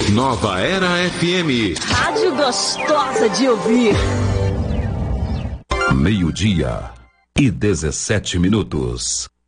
Nova Era FM. Rádio gostosa de ouvir. 12:17.